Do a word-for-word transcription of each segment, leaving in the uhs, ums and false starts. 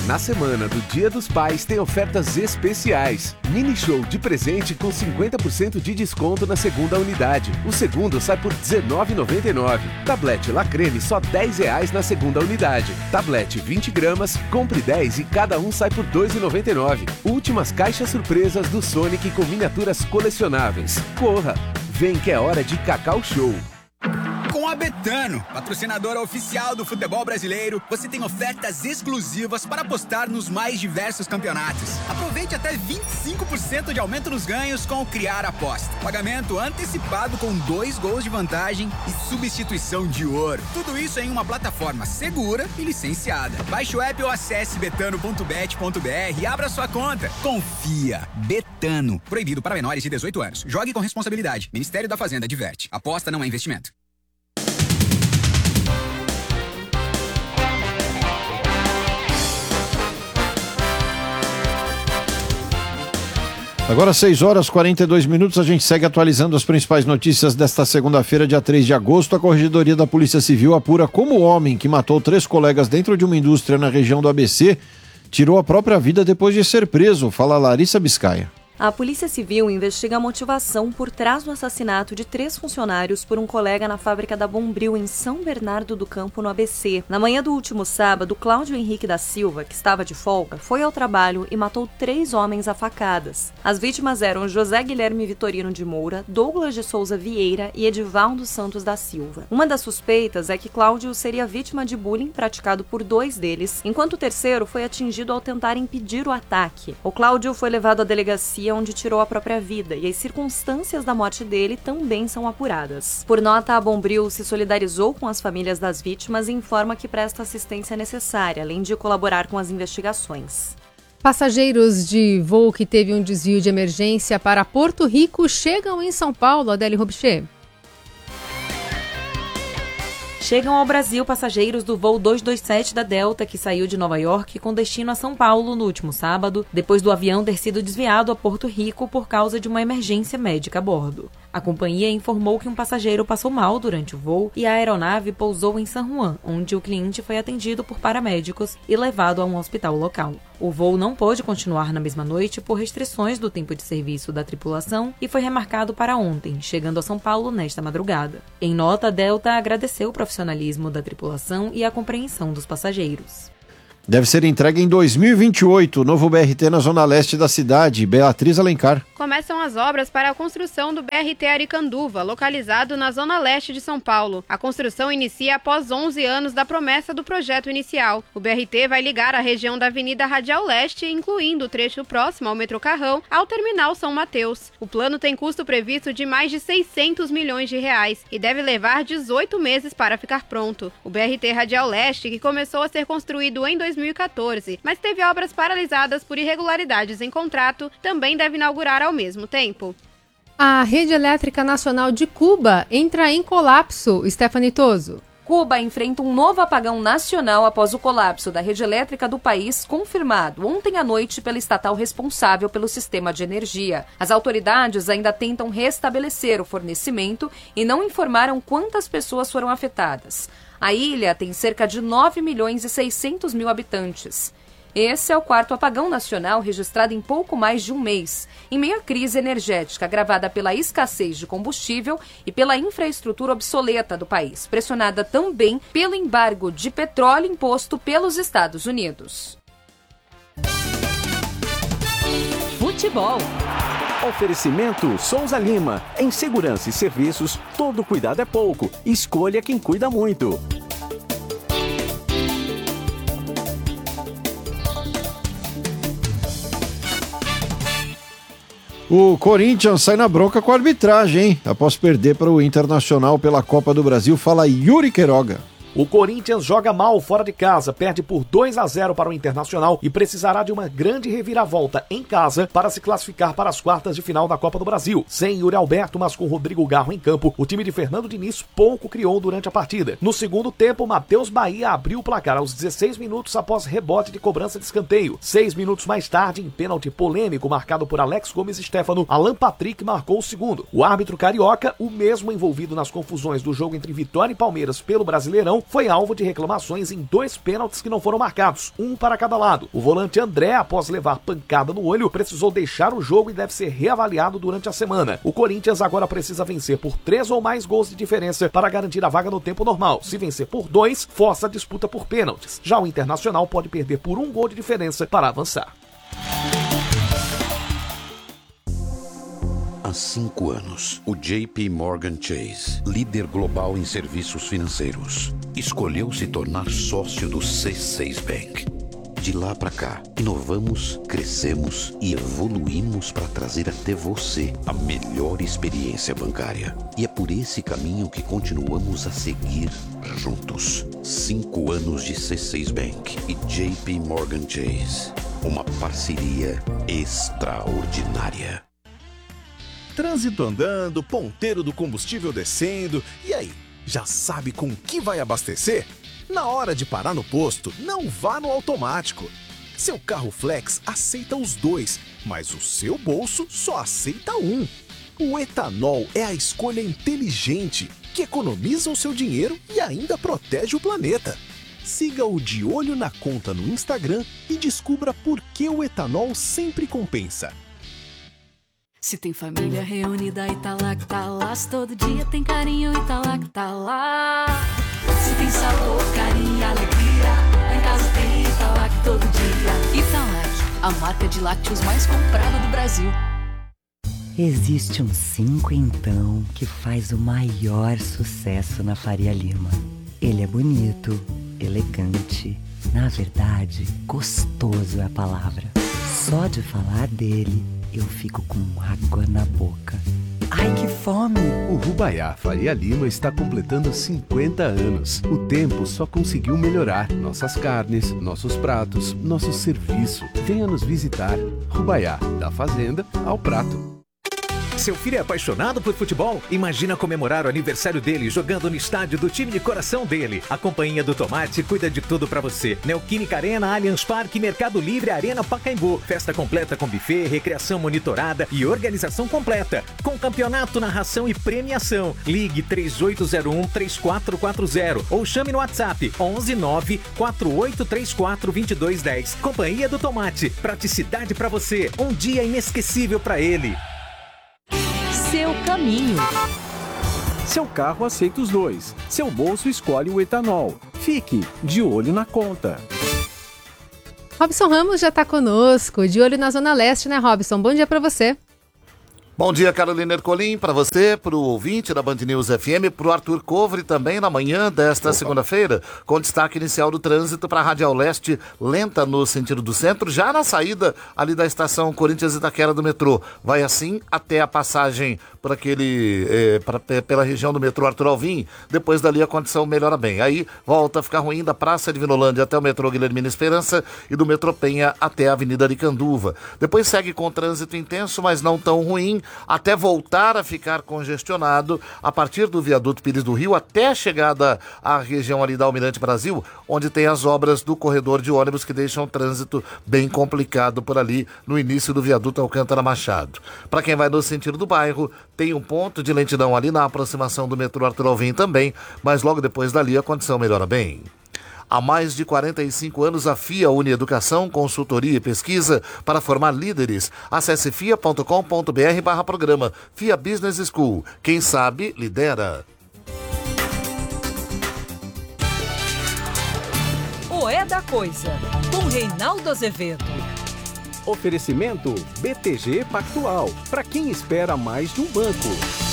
Na semana do Dia dos Pais tem ofertas especiais. Mini show de presente com cinquenta por cento de desconto na segunda unidade. O segundo sai por dezenove reais e noventa e nove centavos. Tablete La Creme só dez reais na segunda unidade. Tablete vinte gramas, compre dez e cada um sai por dois reais e noventa e nove centavos. Últimas caixas surpresas do Sonic com miniaturas colecionáveis. Corra! Vem que é hora de Cacau Show. Com a Betano, patrocinadora oficial do futebol brasileiro, você tem ofertas exclusivas para apostar nos mais diversos campeonatos. Aproveite até vinte e cinco por cento de aumento nos ganhos com o Criar Aposta. Pagamento antecipado com dois gols de vantagem e substituição de ouro. Tudo isso em uma plataforma segura e licenciada. Baixe o app ou acesse betano ponto bet ponto br e abra sua conta. Confia. Betano. Proibido para menores de dezoito anos. Jogue com responsabilidade. Ministério da Fazenda adverte. Aposta não é investimento. Agora seis horas e quarenta e dois minutos, a gente segue atualizando as principais notícias desta segunda-feira, dia três de agosto. A Corregedoria da Polícia Civil apura como o homem que matou três colegas dentro de uma indústria na região do A B C tirou a própria vida depois de ser preso. Fala Larissa Biscaia. A Polícia Civil investiga a motivação por trás do assassinato de três funcionários por um colega na fábrica da Bombril, em São Bernardo do Campo, no A B C. Na manhã do último sábado, Cláudio Henrique da Silva, que estava de folga, foi ao trabalho e matou três homens a facadas. As vítimas eram José Guilherme Vitorino de Moura, Douglas de Souza Vieira e Edivaldo Santos da Silva. Uma das suspeitas é que Cláudio seria vítima de bullying praticado por dois deles, enquanto o terceiro foi atingido ao tentar impedir o ataque. O Cláudio foi levado à delegacia onde tirou a própria vida, e as circunstâncias da morte dele também são apuradas. Por nota, a Bombril se solidarizou com as famílias das vítimas e informa que presta assistência necessária, além de colaborar com as investigações. Passageiros de voo que teve um desvio de emergência para Porto Rico chegam em São Paulo. Adélie Robichê. Chegam ao Brasil passageiros do voo duzentos e vinte e sete da Delta, que saiu de Nova York com destino a São Paulo no último sábado, depois do avião ter sido desviado a Porto Rico por causa de uma emergência médica a bordo. A companhia informou que um passageiro passou mal durante o voo e a aeronave pousou em San Juan, onde o cliente foi atendido por paramédicos e levado a um hospital local. O voo não pôde continuar na mesma noite por restrições do tempo de serviço da tripulação e foi remarcado para ontem, chegando a São Paulo nesta madrugada. Em nota, a Delta agradeceu o profissionalismo da tripulação e a compreensão dos passageiros. Deve ser entregue em dois mil e vinte e oito, o novo B R T na zona leste da cidade. Beatriz Alencar. Começam as obras para a construção do B R T Aricanduva, localizado na zona leste de São Paulo. A construção inicia após onze anos da promessa do projeto inicial. O B R T vai ligar a região da Avenida Radial Leste, incluindo o trecho próximo ao metrô Carrão, ao terminal São Mateus. O plano tem custo previsto de mais de seiscentos milhões de reais e deve levar dezoito meses para ficar pronto. O B R T Radial Leste, que começou a ser construído em dois mil e quatorze, mas teve obras paralisadas por irregularidades em contrato, também deve inaugurar ao mesmo tempo. A Rede Elétrica Nacional de Cuba entra em colapso. Stephanie Toso. Cuba enfrenta um novo apagão nacional após o colapso da rede elétrica do país, confirmado ontem à noite pela estatal responsável pelo sistema de energia. As autoridades ainda tentam restabelecer o fornecimento e não informaram quantas pessoas foram afetadas. A ilha tem cerca de nove milhões e seiscentos mil habitantes. Esse é o quarto apagão nacional registrado em pouco mais de um mês, em meio à crise energética agravada pela escassez de combustível e pela infraestrutura obsoleta do país, pressionada também pelo embargo de petróleo imposto pelos Estados Unidos. Futebol. Oferecimento Souza Lima. Em segurança e serviços, todo cuidado é pouco. Escolha quem cuida muito. O Corinthians sai na bronca com a arbitragem, hein? Após perder para o Internacional pela Copa do Brasil, fala Yuri Queiroga. O Corinthians joga mal fora de casa, perde por dois a zero para o Internacional e precisará de uma grande reviravolta em casa para se classificar para as quartas de final da Copa do Brasil. Sem Yuri Alberto, mas com Rodrigo Garro em campo, o time de Fernando Diniz pouco criou durante a partida. No segundo tempo, Matheus Bahia abriu o placar aos dezesseis minutos após rebote de cobrança de escanteio. Seis minutos mais tarde, em pênalti polêmico marcado por Alex Gomes Stefano, Alan Patrick marcou o segundo. O árbitro carioca, o mesmo envolvido nas confusões do jogo entre Vitória e Palmeiras pelo Brasileirão, foi alvo de reclamações em dois pênaltis que não foram marcados, um para cada lado. O volante André, após levar pancada no olho, precisou deixar o jogo e deve ser reavaliado durante a semana. O Corinthians agora precisa vencer por três ou mais gols de diferença para garantir a vaga no tempo normal. Se vencer por dois, força a disputa por pênaltis. Já o Internacional pode perder por um gol de diferença para avançar. Há cinco anos, o J P Morgan Chase, líder global em serviços financeiros, escolheu se tornar sócio do C seis Bank. De lá para cá, inovamos, crescemos e evoluímos para trazer até você a melhor experiência bancária. E é por esse caminho que continuamos a seguir juntos. Cinco anos de C seis Bank e J P Morgan Chase. Uma parceria extraordinária. Trânsito andando, ponteiro do combustível descendo. E aí, já sabe com que vai abastecer? Na hora de parar no posto, não vá no automático. Seu carro flex aceita os dois, mas o seu bolso só aceita um. O etanol é a escolha inteligente, que economiza o seu dinheiro e ainda protege o planeta. Siga o De Olho na Conta no Instagram e descubra por que o etanol sempre compensa. Se tem família reunida e tá lá que tá lá, se todo dia tem carinho e tá lá que tá lá. Se tem sabor, carinho e alegria, lá em casa tem Italac todo dia. Italac, a marca de lácteos mais comprada do Brasil. Existe um cinco então que faz o maior sucesso na Faria Lima. Ele é bonito, elegante, na verdade, gostoso é a palavra. Só de falar dele, eu fico com água na boca. Ai, que fome! O Rubaiá Faria Lima está completando cinquenta anos. O tempo só conseguiu melhorar nossas carnes, nossos pratos, nosso serviço. Venha nos visitar. Rubaiá, da fazenda ao prato. Seu filho é apaixonado por futebol? Imagina comemorar o aniversário dele jogando no estádio do time de coração dele. A Companhia do Tomate cuida de tudo pra você. Neoquímica Arena, Allianz Parque, Mercado Livre, Arena Pacaembu. Festa completa com buffet, recreação monitorada e organização completa. Com campeonato, narração e premiação. Ligue três oito zero um, três quatro quatro zero ou chame no WhatsApp onze nove quatro oito três quatro dois dois um zero. Companhia do Tomate. Praticidade pra você. Um dia inesquecível pra ele. Seu caminho. Seu carro aceita os dois. Seu bolso escolhe o etanol. Fique de olho na conta. Robson Ramos já está conosco, de olho na Zona Leste, né, Robson? Bom dia para você. Bom dia, Carolina Ercolim, para você, para o ouvinte da Band News F M, para o Arthur Covre também na manhã desta segunda-feira, com destaque inicial do trânsito para a Radial Leste, lenta no sentido do centro, já na saída ali da estação Corinthians Itaquera do metrô. Vai assim até a passagem por aquele, eh, pra, pela região do metrô Arthur Alvim, depois dali a condição melhora bem. Aí volta a ficar ruim da Praça de Vinolândia até o metrô Guilhermina Esperança e do metrô Penha até a Avenida Aricanduva. Depois segue com trânsito intenso, mas não tão ruim, até voltar a ficar congestionado a partir do viaduto Pires do Rio até a chegada à região ali da Almirante Brasil, onde tem as obras do corredor de ônibus que deixam o trânsito bem complicado por ali no início do viaduto Alcântara Machado. Para quem vai no sentido do bairro, tem um ponto de lentidão ali na aproximação do metrô Arthur Alvim também, mas logo depois dali a condição melhora bem. Há mais de quarenta e cinco anos, a FIA une educação, consultoria e pesquisa para formar líderes. Acesse fia ponto com ponto br barra programa. FIA Business School. Quem sabe, lidera. O É da Coisa, com Reinaldo Azevedo. Oferecimento B T G Pactual, para quem espera mais de um banco.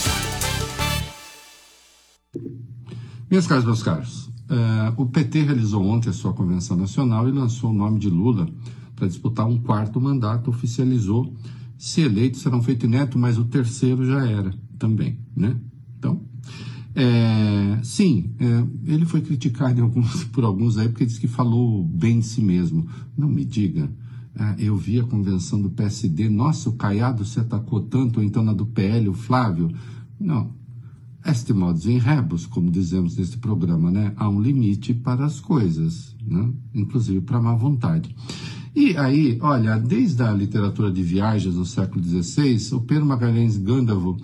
Meus caros, meus caros. Uh, o P T realizou ontem a sua convenção nacional e lançou o nome de Lula para disputar um quarto mandato, oficializou. Se eleito, serão feito neto, mas o terceiro já era também, né? Então, é, sim, é, ele foi criticado em alguns, por alguns aí porque disse que falou bem de si mesmo. Não me diga, é, eu vi a convenção do P S D, nossa, o Caiado se atacou tanto, ou então na do P L, o Flávio. Não. Este modus in rebus, como dizemos neste programa, né? Há um limite para as coisas, né? Inclusive para a má vontade. E aí, olha, desde a literatura de viagens no século dezesseis, o Pedro Magalhães Gandalf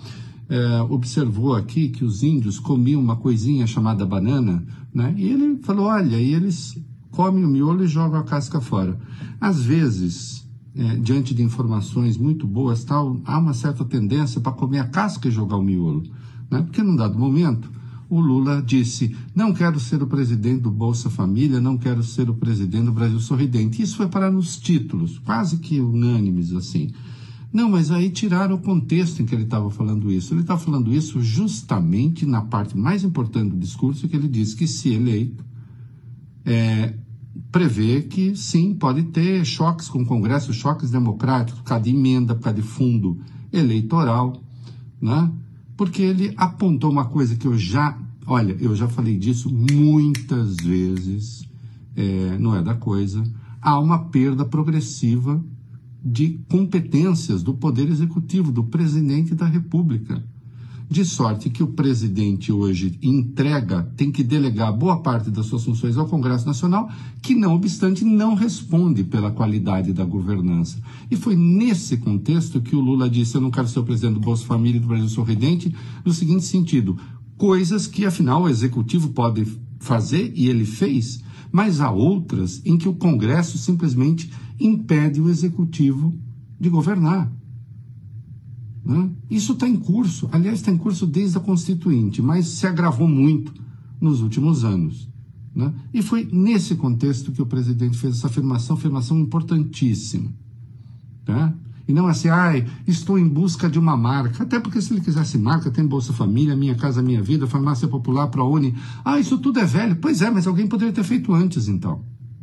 é, observou aqui que os índios comiam uma coisinha chamada banana, né? E ele falou, olha, e eles comem o miolo e jogam a casca fora. Às vezes, é, diante de informações muito boas, tal, há uma certa tendência para comer a casca e jogar o miolo, né? Porque num dado momento, o Lula disse, não quero ser o presidente do Bolsa Família, não quero ser o presidente do Brasil Sorridente. Isso foi parar nos títulos, quase que unânimes, assim. Não, mas aí tiraram o contexto em que ele estava falando isso. Ele estava falando isso justamente na parte mais importante do discurso, que ele disse que, se eleito, é, prevê que, sim, pode ter choques com o Congresso, choques democráticos, por causa de emenda, por causa de fundo eleitoral, né? Porque ele apontou uma coisa que eu já... Olha, eu já falei disso muitas vezes, é, não é da coisa. Há uma perda progressiva de competências do Poder Executivo, do Presidente da República. De sorte que o presidente hoje entrega, tem que delegar boa parte das suas funções ao Congresso Nacional, que, não obstante, não responde pela qualidade da governança. E foi nesse contexto que o Lula disse, eu não quero ser o presidente do Bolsa Família e do Brasil Sorridente, no seguinte sentido, coisas que, afinal, o Executivo pode fazer, e ele fez, mas há outras em que o Congresso simplesmente impede o Executivo de governar. Né? Isso está em curso, aliás, está em curso desde a Constituinte, mas se agravou muito nos últimos anos. Né? E foi nesse contexto que o presidente fez essa afirmação, afirmação importantíssima. Tá? E não assim, ai, estou em busca de uma marca, até porque se ele quisesse marca, tem Bolsa Família, Minha Casa Minha Vida, Farmácia Popular, ProUni, ah, isso tudo é velho. Pois é, mas alguém poderia ter feito antes, então.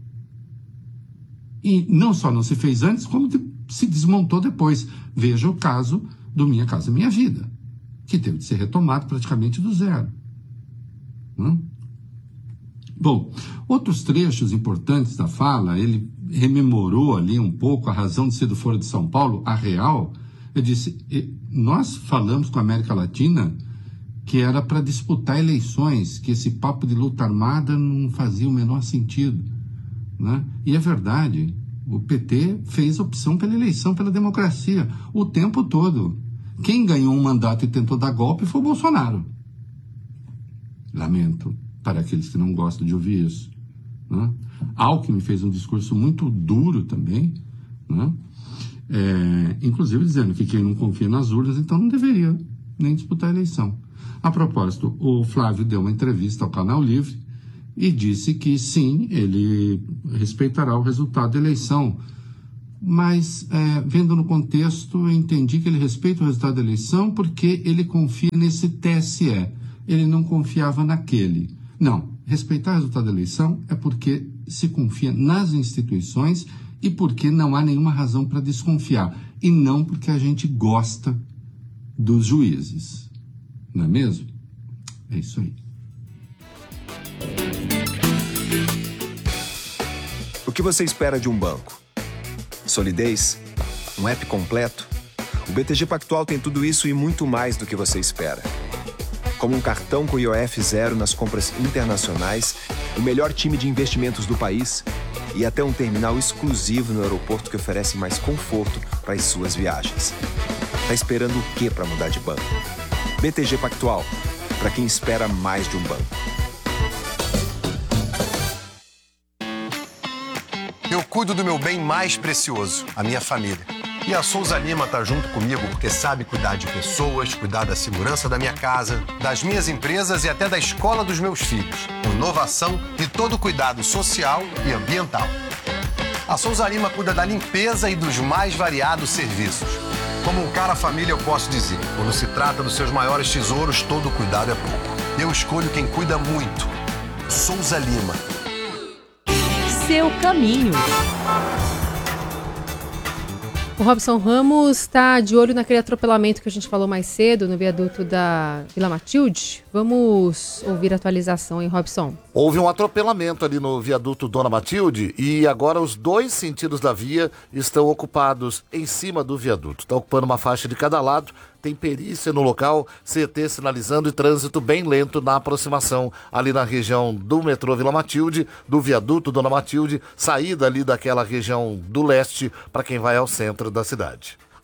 E não só não se fez antes, como se desmontou depois. Veja o caso do Minha Casa Minha Vida, que teve de ser retomado praticamente do zero. Hum? Bom, outros trechos importantes da fala, ele rememorou ali um pouco a razão de ser do Foro de São Paulo, a real. Ele disse, nós falamos com a América Latina que era para disputar eleições, que esse papo de luta armada não fazia o menor sentido. Né? E é verdade, o P T fez opção pela eleição, pela democracia, o tempo todo. Quem ganhou um mandato e tentou dar golpe foi o Bolsonaro. Lamento para aqueles que não gostam de ouvir isso. Né? Alckmin fez um discurso muito duro também, né? É, inclusive dizendo que quem não confia nas urnas, então não deveria nem disputar a eleição. A propósito, o Flávio deu uma entrevista ao Canal Livre e disse que sim, ele respeitará o resultado da eleição. Mas, é, vendo no contexto, eu entendi que ele respeita o resultado da eleição porque ele confia nesse T S E. Ele não confiava naquele. Não, respeitar o resultado da eleição é porque se confia nas instituições e porque não há nenhuma razão para desconfiar. E não porque a gente gosta dos juízes. Não é mesmo? É isso aí. O que você espera de um banco? Solidez? Um app completo? O B T G Pactual tem tudo isso e muito mais do que você espera. Como um cartão com I O F zero nas compras internacionais, o melhor time de investimentos do país e até um terminal exclusivo no aeroporto que oferece mais conforto para as suas viagens. Tá esperando o quê para mudar de banco? B T G Pactual, para quem espera mais de um banco. Eu cuido do meu bem mais precioso, a minha família. E a Souza Lima tá junto comigo porque sabe cuidar de pessoas, cuidar da segurança da minha casa, das minhas empresas e até da escola dos meus filhos. Inovação e todo cuidado social e ambiental. A Souza Lima cuida da limpeza e dos mais variados serviços. Como um cara família, eu posso dizer, quando se trata dos seus maiores tesouros, todo cuidado é pouco. Eu escolho quem cuida muito. Souza Lima. Seu caminho. O Robson Ramos está de olho naquele atropelamento que a gente falou mais cedo no viaduto da Vila Matilde. Vamos ouvir a atualização, hein, Robson? Houve um atropelamento ali no viaduto Dona Matilde e agora os dois sentidos da via estão ocupados em cima do viaduto. Está ocupando uma faixa de cada lado, tem perícia no local, C T sinalizando e trânsito bem lento na aproximação ali na região do metrô Vila Matilde, do viaduto Dona Matilde, saída ali daquela região do leste para quem vai ao centro da cidade.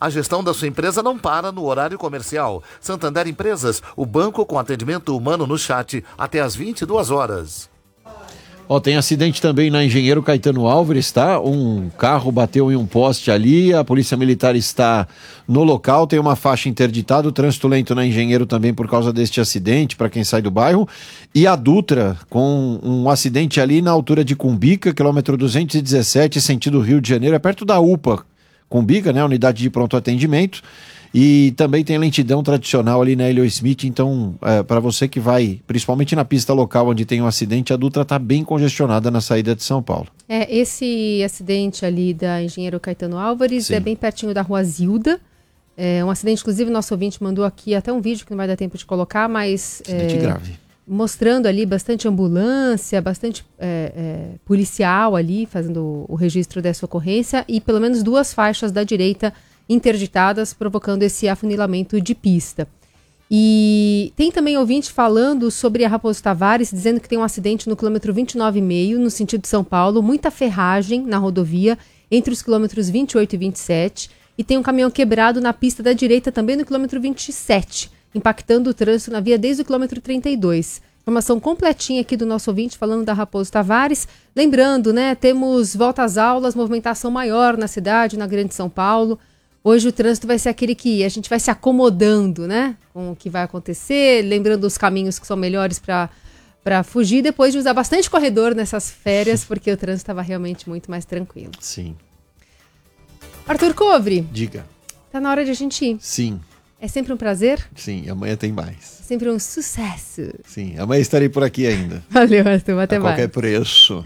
A gestão da sua empresa não para no horário comercial. Santander Empresas, o banco com atendimento humano no chat até às vinte e duas horas. Ó, tem acidente também na Engenheiro Caetano Álvares, tá? Um carro bateu em um poste ali, a Polícia Militar está no local, tem uma faixa interditada, o trânsito lento na Engenheiro também por causa deste acidente, para quem sai do bairro. E a Dutra, com um acidente ali na altura de Cumbica, quilômetro duzentos e dezessete, sentido Rio de Janeiro, é perto da U P A Cumbica, né? Unidade de pronto atendimento. E também tem lentidão tradicional ali na Helio Smith, então é, para você que vai, principalmente na pista local onde tem um acidente, a Dutra está bem congestionada na saída de São Paulo. É, esse acidente ali da Engenheiro Caetano Álvares Sim. é bem pertinho da Rua Zilda. É um acidente, inclusive, nosso ouvinte mandou aqui até um vídeo que não vai dar tempo de colocar, mas... Acidente é, grave. Mostrando ali bastante ambulância, bastante é, é, policial ali, fazendo o registro dessa ocorrência, e pelo menos duas faixas da direita interditadas, provocando esse afunilamento de pista. E tem também ouvinte falando sobre a Raposo Tavares, dizendo que tem um acidente no quilômetro vinte e nove e meio, no sentido de São Paulo, muita ferragem na rodovia, entre os quilômetros vinte e oito e vinte e sete, e tem um caminhão quebrado na pista da direita também no quilômetro vinte e sete, impactando o trânsito na via desde o quilômetro trinta e dois. Informação completinha aqui do nosso ouvinte falando da Raposo Tavares. Lembrando, né, temos volta às aulas, movimentação maior na cidade, na Grande São Paulo. Hoje o trânsito vai ser aquele que a gente vai se acomodando, né, com o que vai acontecer, lembrando os caminhos que são melhores para para fugir, depois de usar bastante corredor nessas férias, porque o trânsito estava realmente muito mais tranquilo. Sim. Arthur Covre. Diga. Tá na hora de a gente ir. Sim. É sempre um prazer? Sim, amanhã tem mais. É sempre um sucesso. Sim, amanhã estarei por aqui ainda. Valeu, Arthur, até a mais. A qualquer preço.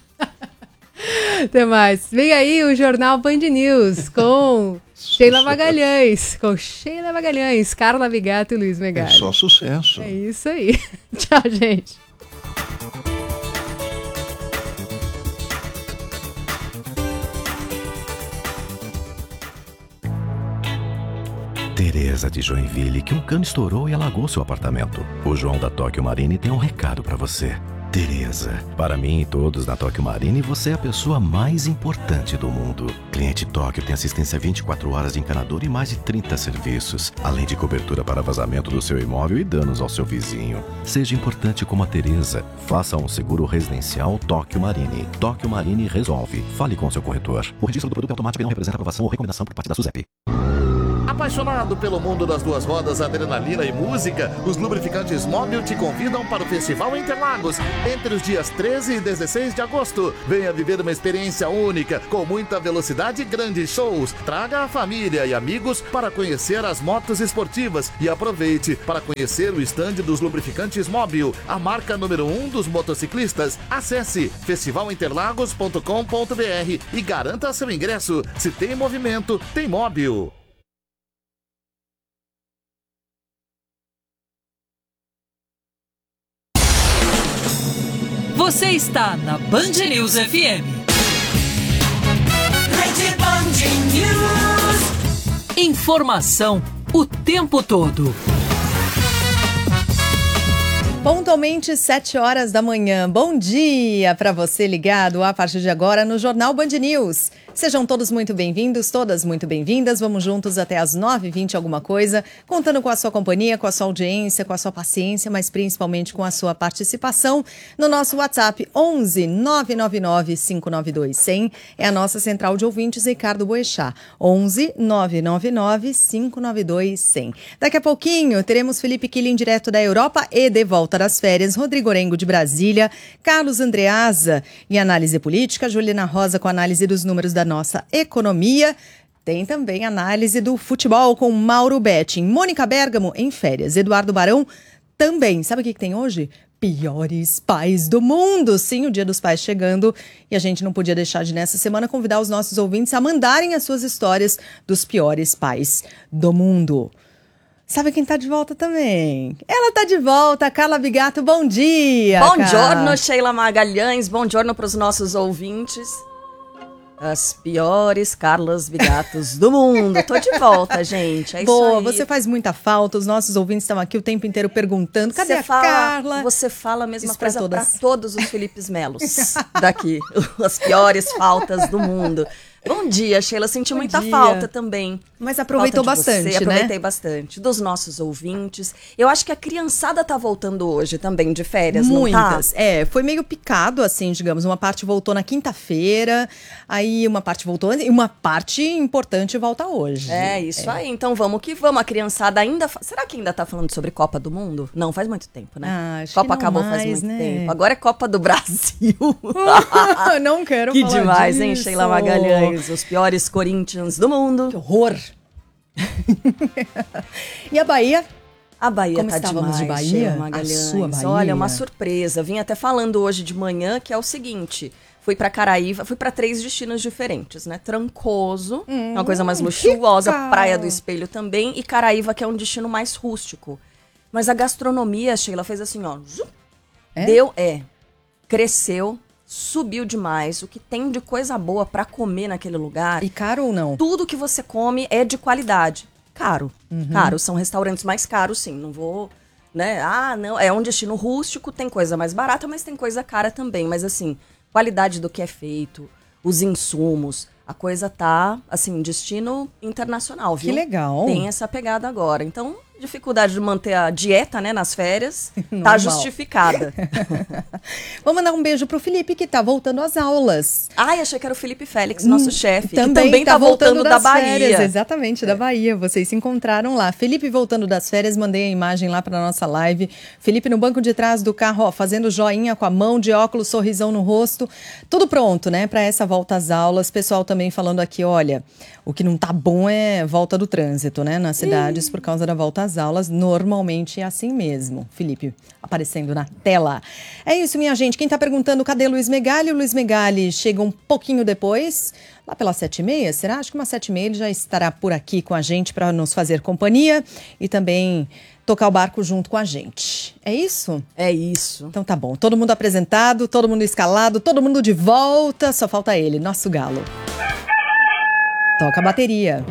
Até mais. Vem aí o Jornal Band News com Sheila Magalhães. Com Sheila Magalhães, Carla Bigato e Luiz Megali. É só sucesso. É isso aí. Tchau, gente. Tereza de Joinville, que um cano estourou e alagou seu apartamento. O João da Tóquio Marine tem um recado pra você. Tereza, para mim e todos na Tóquio Marine, você é a pessoa mais importante do mundo. Cliente Tóquio tem assistência vinte e quatro horas de encanador e mais de trinta serviços, além de cobertura para vazamento do seu imóvel e danos ao seu vizinho. Seja importante como a Tereza. Faça um seguro residencial Tóquio Marine. Tóquio Marine resolve. Fale com seu corretor. O registro do produto automático não representa aprovação ou recomendação por parte da SUSEP. Apaixonado pelo mundo das duas rodas, adrenalina e música, os lubrificantes Móbil te convidam para o Festival Interlagos entre os dias treze e dezesseis de agosto. Venha viver uma experiência única, com muita velocidade e grandes shows. Traga a família e amigos para conhecer as motos esportivas e aproveite para conhecer o estande dos lubrificantes Móbil, a marca número um dos motociclistas. Acesse festival interlagos ponto com ponto b r e garanta seu ingresso. Se tem movimento, tem Móbil. Você está na Band News F M. Rede Band News. Informação o tempo todo. Pontualmente sete horas da manhã. Bom dia para você ligado a partir de agora no Jornal Band News. Sejam todos muito bem-vindos, todas muito bem-vindas. Vamos juntos até às nove e vinte alguma coisa, contando com a sua companhia, com a sua audiência, com a sua paciência, mas principalmente com a sua participação no nosso WhatsApp onze nove nove nove cinco nove dois cem. É a nossa central de ouvintes, Ricardo Boechat. onze nove nove nove cinco nove dois cem. Daqui a pouquinho teremos Felipe Killing direto da Europa e de volta das férias, Rodrigo Orengo de Brasília, Carlos Andreasa em análise política, Juliana Rosa com análise dos números da nossa economia. Tem também análise do futebol com Mauro Betting, Mônica Bergamo em férias, Eduardo Barão também. Sabe o que, que tem hoje? Piores pais do mundo. Sim, o Dia dos Pais chegando e a gente não podia deixar de, nessa semana, convidar os nossos ouvintes a mandarem as suas histórias dos piores pais do mundo. Sabe quem tá de volta também? Ela tá de volta, Carla Bigato, bom dia! Bom giorno, Sheila Magalhães, bom giorno para os nossos ouvintes. As piores Carlas Bigatos do mundo. Tô de volta, gente. É Boa, isso aí. Você faz muita falta. Os nossos ouvintes estão aqui o tempo inteiro perguntando: cadê você a fala, Carla? Você fala a mesma Isso pra coisa para todas. todos os Felipes Melos daqui. As piores faltas do mundo. Bom dia, Sheila. Senti Bom muita dia. falta também. Mas aproveitou Falta de bastante, você, né? Aproveitei bastante. Dos nossos ouvintes. Eu acho que a criançada tá voltando hoje também de férias, Muitas. não tá? É, foi meio picado, assim, digamos. Uma parte voltou na quinta-feira, aí uma parte voltou e uma parte importante volta hoje. É, isso aí. Então vamos que vamos. A criançada ainda... fa- Será que ainda tá falando sobre Copa do Mundo? Não, faz muito tempo, né? Ah, acho Copa que não acabou mais, faz muito né? tempo. Agora é Copa do Brasil. Não quero Que falar demais, hein, disso. Sheila Magalhães? Os piores Corinthians do mundo. Que horror. E a Bahia? A Bahia Como tá estávamos demais, de Bahia? Sheila A Magalhães. sua Bahia? Olha, uma surpresa. Vim até falando hoje de manhã que é o seguinte... Fui pra Caraíva, fui pra três destinos diferentes, né? Trancoso, hum, uma coisa mais luxuosa, rica. Praia do Espelho também, e Caraíva, que é um destino mais rústico. Mas a gastronomia, Sheila, fez assim, ó. É? Deu, é. Cresceu, subiu demais. O que tem de coisa boa pra comer naquele lugar. E caro ou não? Tudo que você come é de qualidade. Caro. Uhum. Caro. São restaurantes mais caros, sim. Não vou... né? Ah, não. É um destino rústico, tem coisa mais barata, mas tem coisa cara também. Mas assim... Qualidade do que é feito, os insumos, a coisa tá, assim, destino internacional, viu? Que legal. Tem essa pegada agora. Então, dificuldade de manter a dieta, né, nas férias, tá Normal. Justificada. Vamos mandar um beijo pro Felipe, que tá voltando às aulas. Ai, achei que era o Felipe Félix, nosso hum, chefe, também que também tá, tá voltando, voltando da Bahia. Férias, exatamente, é. da Bahia. Vocês se encontraram lá. Felipe voltando das férias, mandei a imagem lá pra nossa live. Felipe no banco de trás do carro, ó, fazendo joinha com a mão, de óculos, sorrisão no rosto. Tudo pronto, né, pra essa volta às aulas. Pessoal também falando aqui, olha, o que não tá bom é volta do trânsito, né, nas cidades hum. por causa da volta às aulas. Normalmente é assim mesmo. Felipe aparecendo na tela. É isso, minha gente. Quem tá perguntando, cadê Luiz Megali? O Luiz Megali chega um pouquinho depois, lá pelas sete e meia, será? Acho que umas sete e meia ele já estará por aqui com a gente para nos fazer companhia e também tocar o barco junto com a gente. É isso? É isso. Então tá bom. Todo mundo apresentado, todo mundo escalado, todo mundo de volta. Só falta ele, nosso galo. Toca a bateria.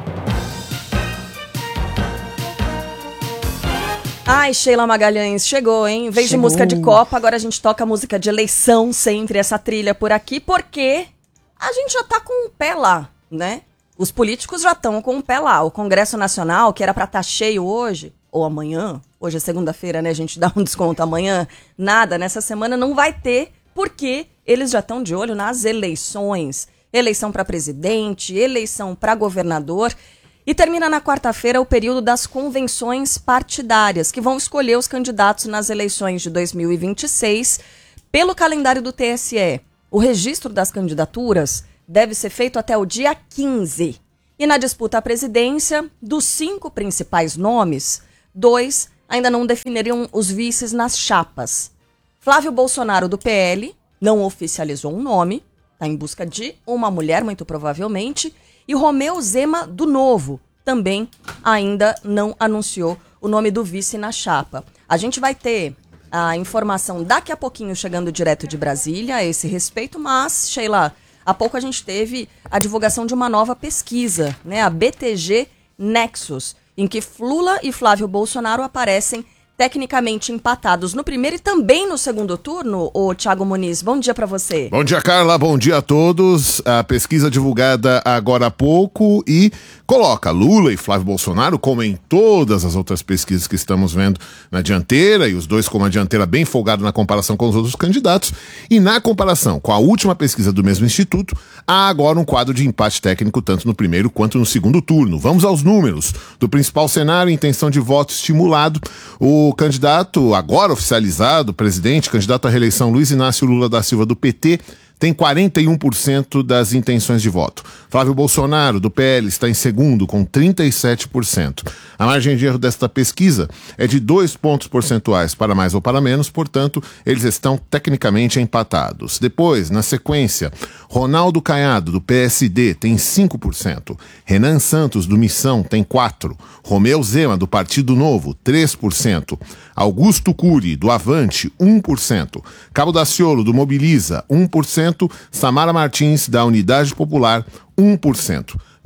Ai, Sheila Magalhães, chegou, hein? Em vez chegou. de música de Copa, agora a gente toca música de eleição, sempre essa trilha por aqui, porque a gente já tá com o pé lá, né? Os políticos já estão com o pé lá. O Congresso Nacional, que era pra estar cheio hoje, ou amanhã, hoje é segunda-feira, né? A gente dá um desconto amanhã, nada, nessa semana não vai ter, porque eles já estão de olho nas eleições. Eleição para presidente, eleição para governador. E termina na quarta-feira o período das convenções partidárias, que vão escolher os candidatos nas eleições de dois mil e vinte e seis pelo calendário do T S E. O registro das candidaturas deve ser feito até o dia quinze. E na disputa à presidência, dos cinco principais nomes, dois ainda não definiriam os vices nas chapas. Flávio Bolsonaro, do P L, não oficializou um nome, está em busca de uma mulher, muito provavelmente, e Romeu Zema, do Novo, também ainda não anunciou o nome do vice na chapa. A gente vai ter a informação daqui a pouquinho chegando direto de Brasília a esse respeito, mas, Sheila, há pouco a gente teve a divulgação de uma nova pesquisa, né, a B T G Nexus, em que Lula e Flávio Bolsonaro aparecem tecnicamente empatados no primeiro e também no segundo turno. Ô, Thiago Muniz, bom dia para você. Bom dia, Carla, bom dia a todos. A pesquisa divulgada agora há pouco e coloca Lula e Flávio Bolsonaro, como em todas as outras pesquisas que estamos vendo, na dianteira, e os dois com uma dianteira bem folgada na comparação com os outros candidatos. E na comparação com a última pesquisa do mesmo instituto, há agora um quadro de empate técnico tanto no primeiro quanto no segundo turno. Vamos aos números. Do principal cenário, intenção de voto estimulado, o O candidato, agora oficializado, presidente, candidato à reeleição Luiz Inácio Lula da Silva, do P T, tem quarenta e um por cento das intenções de voto. Flávio Bolsonaro, do P L, está em segundo, com trinta e sete por cento. A margem de erro desta pesquisa é de dois pontos percentuais para mais ou para menos, portanto, eles estão tecnicamente empatados. Depois, na sequência, Ronaldo Caiado, do P S D, tem cinco por cento. Renan Santos, do Missão, tem quatro por cento. Romeu Zema, do Partido Novo, três por cento. Augusto Cury, do Avante, um por cento. Cabo Daciolo, do Mobiliza, um por cento. Samara Martins, da Unidade Popular, um por cento.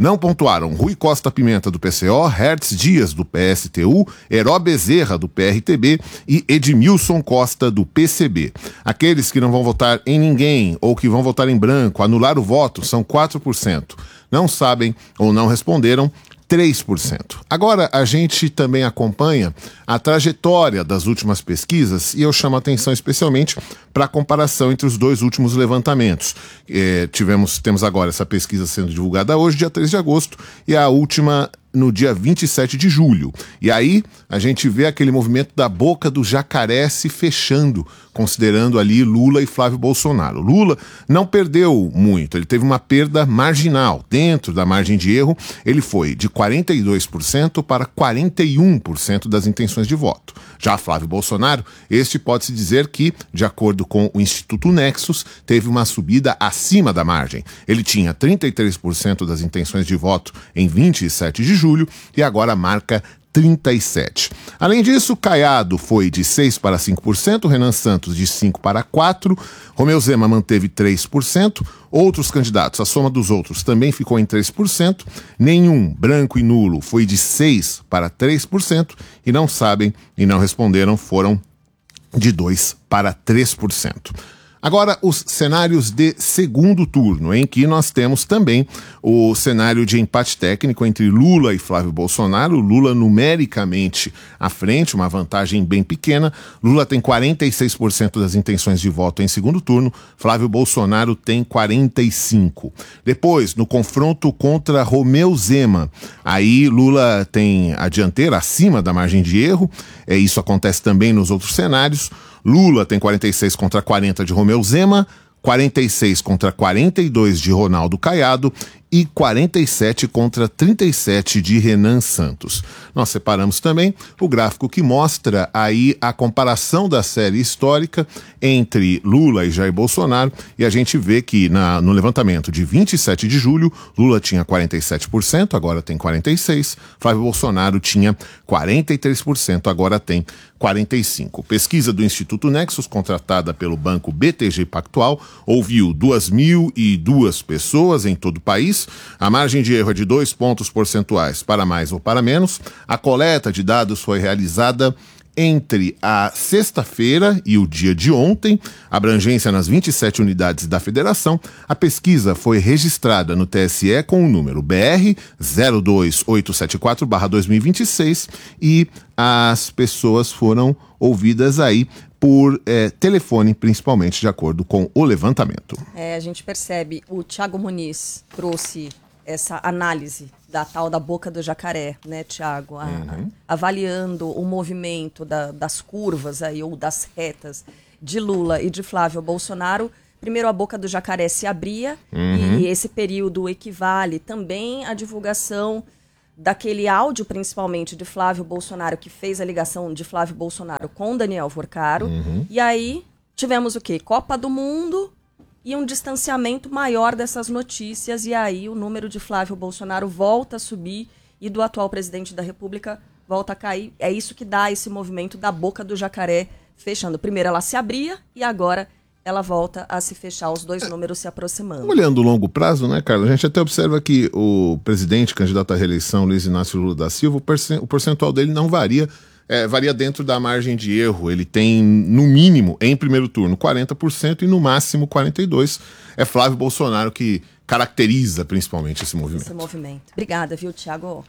Não pontuaram Rui Costa Pimenta, do P C O, Hertz Dias, do P S T U, Heró Bezerra, do P R T B e Edmilson Costa, do P C B. Aqueles que não vão votar em ninguém ou que vão votar em branco, anular o voto, são quatro por cento. Não sabem ou não responderam, três por cento. Agora, a gente também acompanha a trajetória das últimas pesquisas e eu chamo a atenção especialmente para a comparação entre os dois últimos levantamentos. É, tivemos, temos agora essa pesquisa sendo divulgada hoje, dia três de agosto, e a última no dia vinte e sete de julho. E aí a gente vê aquele movimento da boca do jacaré se fechando, considerando ali Lula e Flávio Bolsonaro. Lula não perdeu muito, ele teve uma perda marginal. Dentro da margem de erro, ele foi de quarenta e dois por cento para quarenta e um por cento das intenções de voto. Já Flávio Bolsonaro, este pode-se dizer que, de acordo com o Instituto Nexus, teve uma subida acima da margem. Ele tinha trinta e três por cento das intenções de voto em vinte e sete de julho e agora marca trinta e sete por cento. Além disso, Caiado foi de seis para cinco por cento, Renan Santos de cinco para quatro por cento, Romeu Zema manteve três por cento, outros candidatos, a soma dos outros também ficou em três por cento, nenhum, branco e nulo, foi de seis para três por cento e não sabem e não responderam foram de dois para três por cento. Agora, os cenários de segundo turno, em que nós temos também o cenário de empate técnico entre Lula e Flávio Bolsonaro. Lula numericamente à frente, uma vantagem bem pequena. Lula tem quarenta e seis por cento das intenções de voto em segundo turno, Flávio Bolsonaro tem quarenta e cinco por cento. Depois, no confronto contra Romeu Zema, aí Lula tem a dianteira acima da margem de erro, é, isso acontece também nos outros cenários. Lula tem quarenta e seis contra quarenta de Romeu Zema, quarenta e seis contra quarenta e dois de Ronaldo Caiado e quarenta e sete contra trinta e sete de Renan Santos. Nós separamos também o gráfico que mostra aí a comparação da série histórica entre Lula e Jair Bolsonaro e a gente vê que na, no levantamento de vinte e sete de julho, Lula tinha quarenta e sete por cento, agora tem quarenta e seis por cento, Flávio Bolsonaro tinha quarenta e três por cento, agora tem quarenta e cinco por cento. Pesquisa do Instituto Nexus, contratada pelo banco B T G Pactual, ouviu duas mil e duas pessoas em todo o país. A margem de erro é de dois pontos percentuais para mais ou para menos. A coleta de dados foi realizada entre a sexta-feira e o dia de ontem, abrangência nas vinte e sete unidades da federação. A pesquisa foi registrada no T S E com o número B R zero dois oito sete quatro barra dois mil e vinte e seis e as pessoas foram ouvidas aí por é, telefone, principalmente de acordo com o levantamento. É, a gente percebe, o Thiago Muniz trouxe essa análise da tal da boca do jacaré, né, Thiago? A, uhum. a, avaliando o movimento da, das curvas aí, ou das retas de Lula e de Flávio Bolsonaro. Primeiro a boca do jacaré se abria uhum. e esse período equivale também à divulgação daquele áudio, principalmente, de Flávio Bolsonaro, que fez a ligação de Flávio Bolsonaro com Daniel Furcaro. Uhum. E aí tivemos o quê? Copa do Mundo e um distanciamento maior dessas notícias. E aí o número de Flávio Bolsonaro volta a subir e do atual presidente da República volta a cair. É isso que dá esse movimento da boca do jacaré fechando. Primeiro ela se abria e agora ela volta a se fechar, os dois números se aproximando. Olhando o longo prazo, né, Carla? A gente até observa que o presidente candidato à reeleição, Luiz Inácio Lula da Silva, o percentual dele não varia, é, varia dentro da margem de erro. Ele tem, no mínimo, em primeiro turno, quarenta por cento e no máximo quarenta e dois por cento. É Flávio Bolsonaro que caracteriza principalmente esse movimento. Esse movimento. Obrigada, viu, Thiago?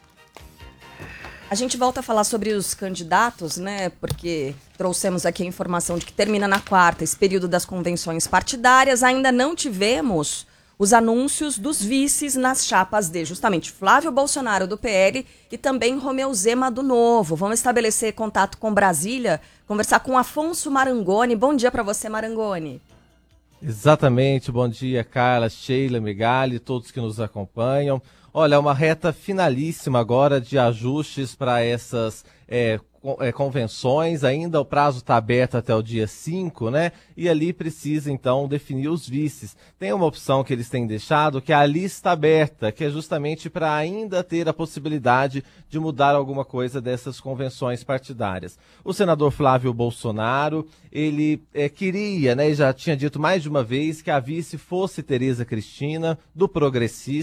A gente volta a falar sobre os candidatos, né? Porque trouxemos aqui a informação de que termina na quarta esse período das convenções partidárias. Ainda não tivemos os anúncios dos vices nas chapas de justamente Flávio Bolsonaro do P L e também Romeu Zema do Novo. Vamos estabelecer contato com Brasília, conversar com Afonso Marangoni. Bom dia para você, Marangoni. Exatamente, bom dia, Carla, Sheila, Megali, todos que nos acompanham. Olha, uma reta finalíssima agora de ajustes para essas é, é, convenções. Ainda o prazo está aberto até o dia cinco, né? E ali precisa, então, definir os vices. Tem uma opção que eles têm deixado, que é a lista aberta, que é justamente para ainda ter a possibilidade de mudar alguma coisa dessas convenções partidárias. O senador Flávio Bolsonaro, ele é, queria, né, e já tinha dito mais de uma vez, que a vice fosse Tereza Cristina, do Progressistas,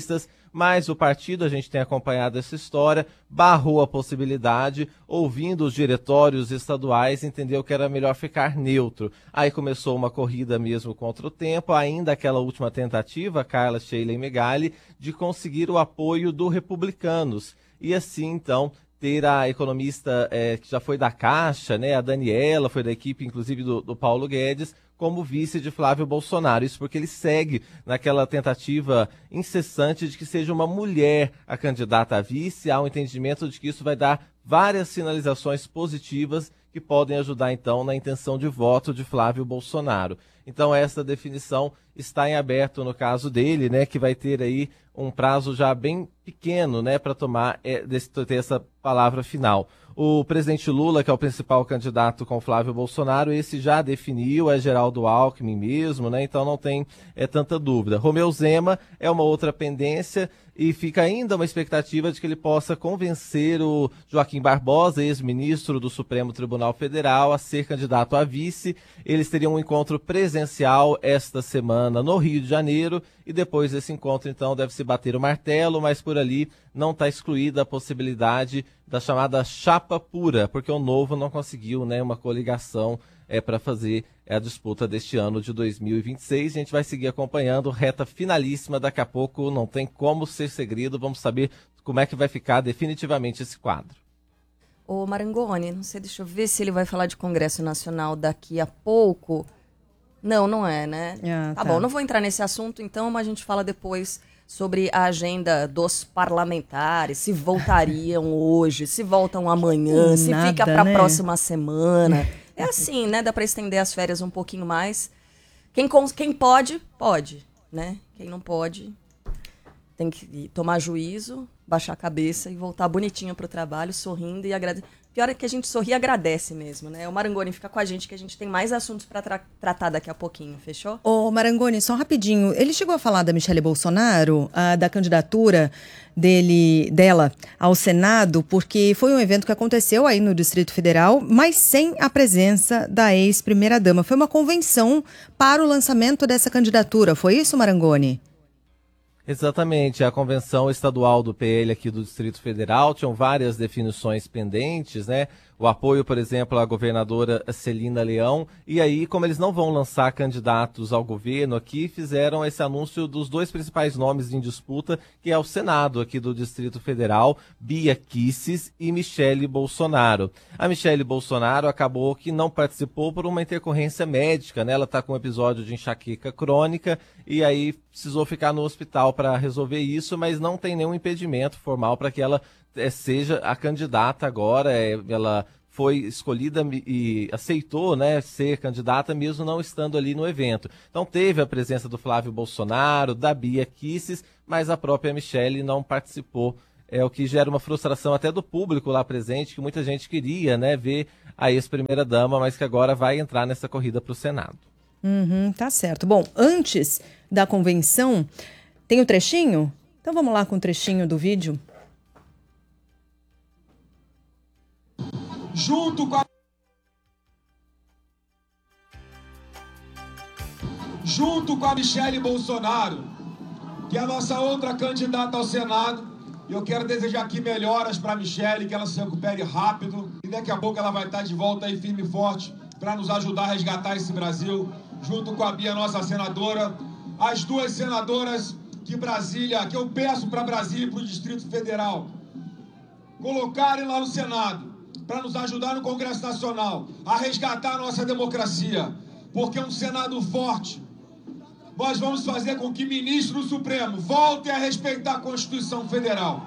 mas o partido, a gente tem acompanhado essa história, barrou a possibilidade, ouvindo os diretórios estaduais, entendeu que era melhor ficar neutro. Aí começou uma corrida mesmo contra o tempo, ainda aquela última tentativa, Carla, Sheila e Megali, de conseguir o apoio do Republicanos. E assim, então, ter a economista é, que já foi da Caixa, né, a Daniela, foi da equipe, inclusive, do, do Paulo Guedes, como vice de Flávio Bolsonaro. Isso porque ele segue naquela tentativa incessante de que seja uma mulher a candidata a vice. Há um entendimento de que isso vai dar várias sinalizações positivas que podem ajudar, então, na intenção de voto de Flávio Bolsonaro. Então, essa definição está em aberto no caso dele, né, que vai ter aí um prazo já bem pequeno, né, para tomar é, desse, ter essa palavra final. O presidente Lula, que é o principal candidato com Flávio Bolsonaro, esse já definiu, é Geraldo Alckmin mesmo, né? Então não tem é, tanta dúvida. Romeu Zema é uma outra pendência e fica ainda uma expectativa de que ele possa convencer o Joaquim Barbosa, ex-ministro do Supremo Tribunal Federal, a ser candidato a vice. Eles teriam um encontro presencial esta semana no Rio de Janeiro e depois desse encontro, então, deve-se bater o martelo, mas por ali não está excluída a possibilidade da chamada chapa pura, porque o Novo não conseguiu, né, uma coligação é, para fazer a disputa deste ano de dois mil e vinte e seis. A gente vai seguir acompanhando, reta finalíssima, daqui a pouco não tem como ser segredo, vamos saber como é que vai ficar definitivamente esse quadro. Ô Marangoni, não sei, deixa eu ver se ele vai falar de Congresso Nacional daqui a pouco. Não, não é, né? Ah, tá, tá bom, não vou entrar nesse assunto então, mas a gente fala depois sobre a agenda dos parlamentares, se voltariam hoje, se voltam amanhã, se Nada, fica para a né? próxima semana. É assim, né? Dá para estender as férias um pouquinho mais. Quem, quem pode, pode, né? Quem não pode, tem que tomar juízo, baixar a cabeça e voltar bonitinho pro trabalho, sorrindo e agradecer. Pior é que a gente sorri e agradece mesmo, né? O Marangoni fica com a gente que a gente tem mais assuntos para tra tratar daqui a pouquinho, fechou? Ô Marangoni, só rapidinho, ele chegou a falar da Michele Bolsonaro, ah, da candidatura dele, dela ao Senado, porque foi um evento que aconteceu aí no Distrito Federal, mas sem a presença da ex-primeira-dama. Foi uma convenção para o lançamento dessa candidatura, foi isso, Marangoni? Exatamente, a convenção estadual do P L aqui do Distrito Federal tinham várias definições pendentes, né? O apoio, por exemplo, à governadora Celina Leão, e aí, como eles não vão lançar candidatos ao governo aqui, fizeram esse anúncio dos dois principais nomes em disputa, que é o Senado aqui do Distrito Federal, Bia Kicis e Michele Bolsonaro. A Michele Bolsonaro acabou que não participou por uma intercorrência médica, né? Ela está com um episódio de enxaqueca crônica e aí precisou ficar no hospital para resolver isso, mas não tem nenhum impedimento formal para que ela é, seja a candidata agora. É, ela foi escolhida e aceitou, né, ser candidata mesmo não estando ali no evento. Então teve a presença do Flávio Bolsonaro, da Bia Kicis, mas a própria Michele não participou. É o que gera uma frustração até do público lá presente, que muita gente queria, né, ver a ex-primeira-dama, mas que agora vai entrar nessa corrida para o Senado. Uhum, tá certo. Bom, antes da convenção, tem o trechinho? Então vamos lá com o trechinho do vídeo. Junto com a... Junto com a Michele Bolsonaro, que é a nossa outra candidata ao Senado. Eu quero desejar aqui melhoras para a Michele, que ela se recupere rápido. E daqui a pouco ela vai estar de volta aí firme e forte para nos ajudar a resgatar esse Brasil. Junto com a Bia, nossa senadora. As duas senadoras que Brasília, que eu peço para Brasília e para o Distrito Federal colocarem lá no Senado, para nos ajudar no Congresso Nacional a resgatar a nossa democracia, porque um Senado forte, nós vamos fazer com que ministros do Supremo voltem a respeitar a Constituição Federal.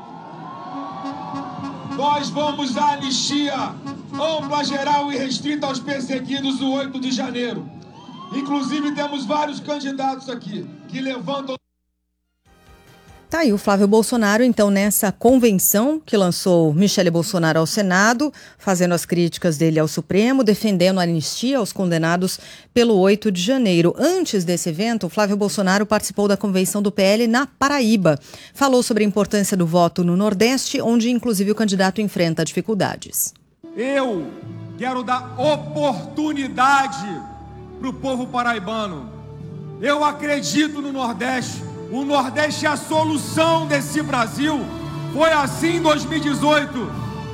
Nós vamos à anistia ampla, geral e restrita aos perseguidos do oito de janeiro. Inclusive temos vários candidatos aqui que levantam... Tá aí o Flávio Bolsonaro, então, nessa convenção que lançou Michele Bolsonaro ao Senado, fazendo as críticas dele ao Supremo, defendendo a anistia aos condenados pelo oito de janeiro. Antes desse evento, o Flávio Bolsonaro participou da convenção do P L na Paraíba. Falou sobre a importância do voto no Nordeste, onde inclusive o candidato enfrenta dificuldades. Eu quero dar oportunidade para o povo paraibano. Eu acredito no Nordeste. O Nordeste é a solução desse Brasil. Foi assim em dois mil e dezoito,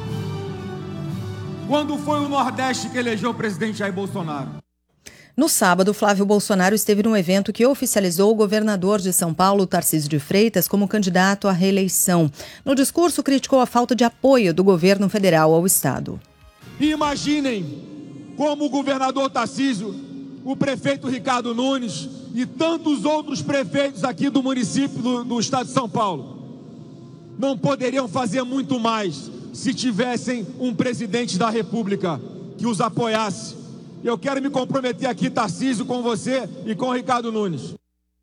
quando foi o Nordeste que elegeu o presidente Jair Bolsonaro. No sábado, Flávio Bolsonaro esteve num evento que oficializou o governador de São Paulo, Tarcísio de Freitas, como candidato à reeleição. No discurso, criticou a falta de apoio do governo federal ao Estado. Imaginem como o governador Tarcísio, o prefeito Ricardo Nunes e tantos outros prefeitos aqui do município do, do estado de São Paulo não poderiam fazer muito mais se tivessem um presidente da República que os apoiasse. Eu quero me comprometer aqui, Tarcísio, com você e com o Ricardo Nunes.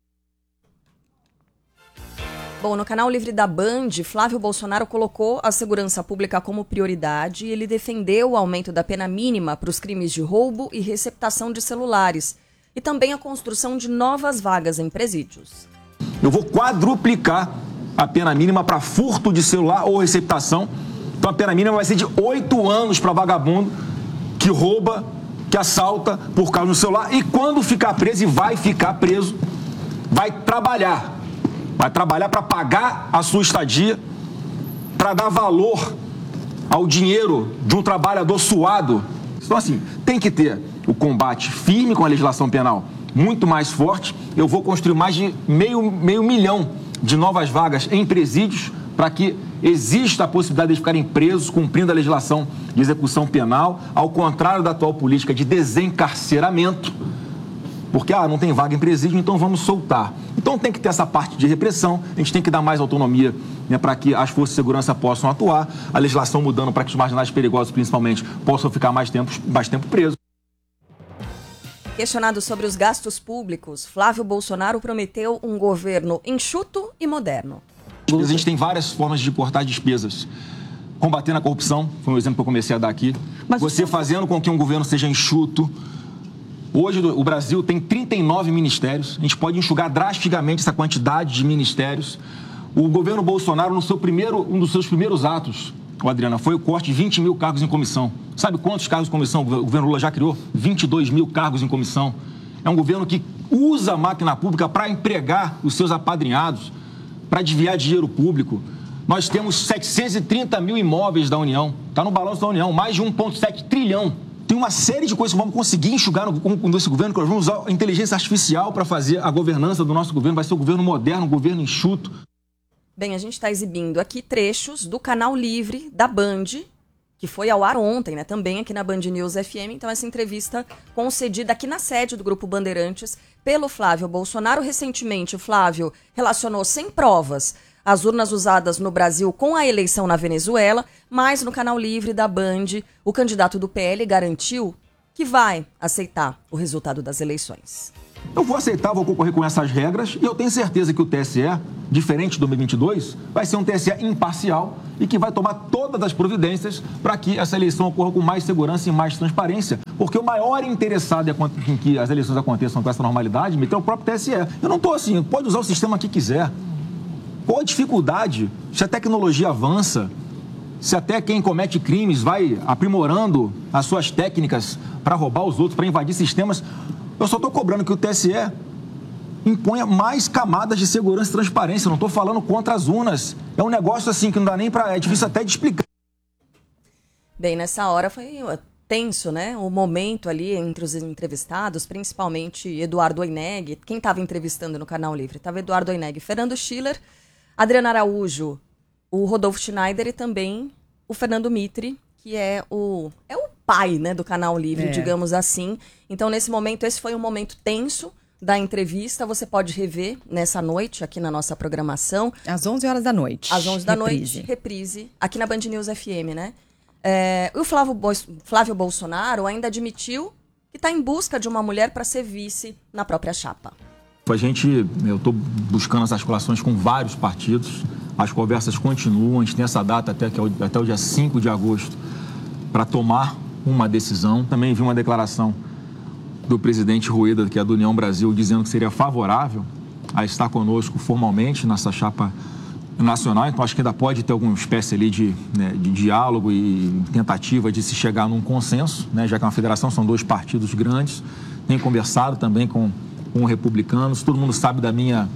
Bom, no canal Livre da Band, Flávio Bolsonaro colocou a segurança pública como prioridade e ele defendeu o aumento da pena mínima para os crimes de roubo e receptação de celulares e também a construção de novas vagas em presídios. Eu vou quadruplicar a pena mínima para furto de celular ou receptação. Então a pena mínima vai ser de oito anos para vagabundo que rouba, que assalta por causa do celular e quando ficar preso, e vai ficar preso, vai trabalhar. Vai trabalhar para pagar a sua estadia, para dar valor ao dinheiro de um trabalhador suado. Então, assim, tem que ter o combate firme com a legislação penal muito mais forte. Eu vou construir mais de meio, meio milhão de novas vagas em presídios para que exista a possibilidade de ficarem presos cumprindo a legislação de execução penal, ao contrário da atual política de desencarceramento, porque ah, não tem vaga em presídio, então vamos soltar. Então tem que ter essa parte de repressão, a gente tem que dar mais autonomia, né, para que as forças de segurança possam atuar, a legislação mudando para que os marginais perigosos, principalmente, possam ficar mais tempo, mais tempo presos. Questionado sobre os gastos públicos, Flávio Bolsonaro prometeu um governo enxuto e moderno. A gente tem várias formas de cortar despesas. Combatendo a corrupção, foi um exemplo que eu comecei a dar aqui. Mas você fazendo com que um governo seja enxuto. Hoje o Brasil tem trinta e nove ministérios. A gente pode enxugar drasticamente essa quantidade de ministérios. O governo Bolsonaro, no seu primeiro, um dos seus primeiros atos, Adriana, foi o corte de vinte mil cargos em comissão. Sabe quantos cargos em comissão o governo Lula já criou? vinte e dois mil cargos em comissão. É um governo que usa a máquina pública para empregar os seus apadrinhados, para desviar dinheiro público. Nós temos setecentos e trinta mil imóveis da União. Está no balanço da União, mais de um vírgula sete trilhão. Tem uma série de coisas que vamos conseguir enxugar no, nesse governo, que nós vamos usar a inteligência artificial para fazer a governança do nosso governo. Vai ser um governo moderno, um governo enxuto. Bem, a gente está exibindo aqui trechos do canal Livre da Band, que foi ao ar ontem, né? Também aqui na Band News F M. Então, essa entrevista concedida aqui na sede do Grupo Bandeirantes pelo Flávio Bolsonaro. Recentemente, o Flávio relacionou sem provas as urnas usadas no Brasil com a eleição na Venezuela, mas no canal Livre da Band, o candidato do P L garantiu que vai aceitar o resultado das eleições. Eu vou aceitar, vou concorrer com essas regras e eu tenho certeza que o T S E, diferente de dois mil e vinte e dois, vai ser um T S E imparcial e que vai tomar todas as providências para que essa eleição ocorra com mais segurança e mais transparência. Porque o maior interessado em que as eleições aconteçam com essa normalidade é o próprio T S E. Eu não estou assim, pode usar o sistema que quiser. Qual a dificuldade? Se a tecnologia avança, se até quem comete crimes vai aprimorando as suas técnicas para roubar os outros, para invadir sistemas, eu só estou cobrando que o T S E imponha mais camadas de segurança e transparência. Eu não estou falando contra as urnas. É um negócio assim que não dá nem para... É difícil até de explicar. Bem, nessa hora foi tenso, né? O momento ali entre os entrevistados, principalmente Eduardo Oineg. Quem estava entrevistando no Canal Livre? Estava Eduardo Oineg, Fernando Schiller, Adriana Araújo, o Rodolfo Schneider e também o Fernando Mitre, que é o, é o pai, né, do Canal Livre, é. digamos assim. Então, nesse momento, esse foi um momento tenso da entrevista. Você pode rever nessa noite aqui na nossa programação. Às onze horas da noite. Às onze da noite, reprise, aqui na Band News F M, né? É, o Flávio, Bo- Flávio Bolsonaro ainda admitiu que está em busca de uma mulher para ser vice na própria chapa. A gente, eu estou buscando as articulações com vários partidos, as conversas continuam, a gente tem essa data até, que é o, até o dia cinco de agosto para tomar uma decisão. Também vi uma declaração do presidente Rueda, que é do União Brasil, dizendo que seria favorável a estar conosco formalmente nessa chapa nacional. Então, acho que ainda pode ter alguma espécie ali de, né, de diálogo e tentativa de se chegar num consenso, né, já que é uma federação, são dois partidos grandes. Tenho conversado também com, com republicanos. Todo mundo sabe da minha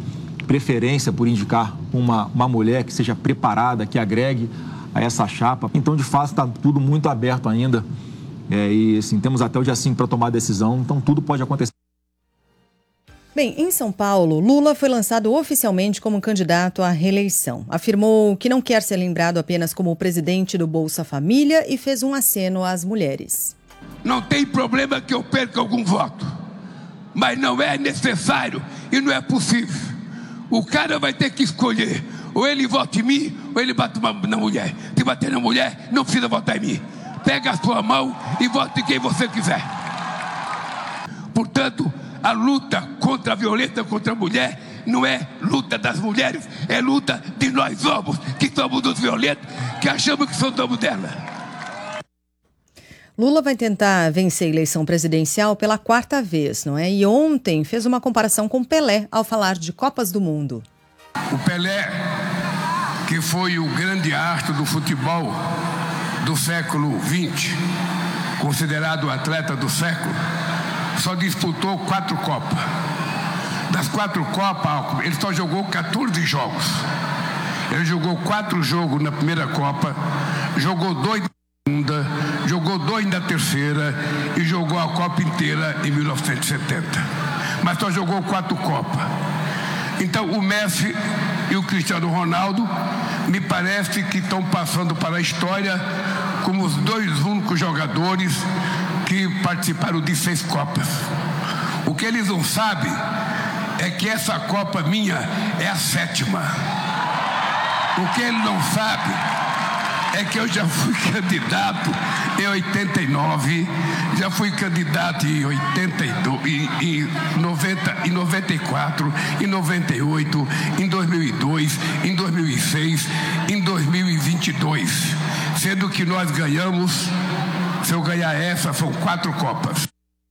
preferência por indicar uma, uma mulher que seja preparada, que agregue a essa chapa. Então, de fato, está tudo muito aberto ainda. É, e assim, temos até o dia cinco para tomar a decisão, então tudo pode acontecer. Bem, em São Paulo, Lula foi lançado oficialmente como candidato à reeleição. Afirmou que não quer ser lembrado apenas como o presidente do Bolsa Família e fez um aceno às mulheres. Não tem problema que eu perca algum voto, mas não é necessário e não é possível. O cara vai ter que escolher, ou ele vota em mim, ou ele bate na mulher. Se bater na mulher, não precisa votar em mim. Pega a sua mão e vote em quem você quiser. Portanto, a luta contra a violência contra a mulher não é luta das mulheres, é luta de nós homens, que somos os violentos, que achamos que somos dela. Lula vai tentar vencer a eleição presidencial pela quarta vez, não é? E ontem fez uma comparação com Pelé ao falar de Copas do Mundo. O Pelé, que foi o grande astro do futebol do século vinte, considerado o atleta do século, só disputou quatro Copas. Das quatro Copas, ele só jogou quatorze jogos. Ele jogou quatro jogos na primeira Copa, jogou dois na segunda, jogou dois na terceira e jogou a Copa inteira em mil novecentos e setenta. Mas só jogou quatro Copas. Então o Messi e o Cristiano Ronaldo me parece que estão passando para a história como os dois únicos jogadores que participaram de seis Copas. O que eles não sabem é que essa Copa minha é a sétima. O que ele não sabe é que eu já fui candidato em oitenta e nove, já fui candidato em oitenta e dois, em, em, noventa, em noventa e quatro, em noventa e oito, em dois mil e dois, em dois mil e seis, em dois mil e vinte e dois. Sendo que nós ganhamos, se eu ganhar essa, são quatro Copas.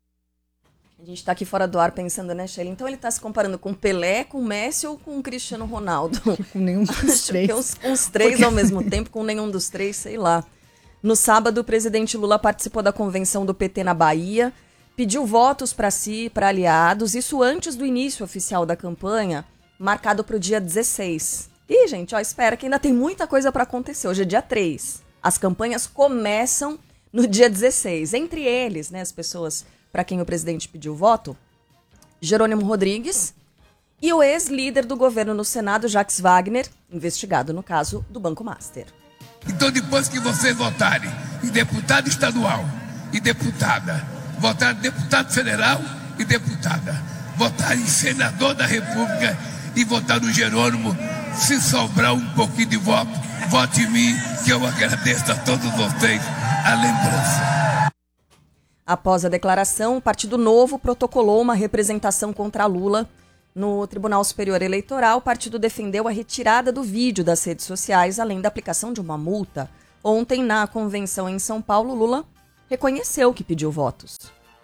A gente está aqui fora do ar pensando, né, Sheila? Então ele está se comparando com Pelé, com Messi ou com Cristiano Ronaldo? Com nenhum dos três. Que uns, uns três Porque... ao mesmo tempo, com nenhum dos três, sei lá. No sábado, o presidente Lula participou da convenção do P T na Bahia, pediu votos para si, para aliados, isso antes do início oficial da campanha, marcado para o dia dezesseis. E, gente, ó, espera que ainda tem muita coisa para acontecer. Hoje é dia três. As campanhas começam no dia dezesseis. Entre eles, né, as pessoas para quem o presidente pediu voto, Jerônimo Rodrigues e o ex-líder do governo no Senado, Jacques Wagner, investigado no caso do Banco Master. Então, depois que vocês votarem em deputado estadual e deputada, votar em deputado federal e deputada, votar em senador da República e votar no Jerônimo, se sobrar um pouquinho de voto, vote em mim, que eu agradeço a todos vocês a lembrança. Após a declaração, o Partido Novo protocolou uma representação contra Lula no Tribunal Superior Eleitoral. O partido defendeu a retirada do vídeo das redes sociais, além da aplicação de uma multa. Ontem, na convenção em São Paulo, Lula reconheceu que pediu votos.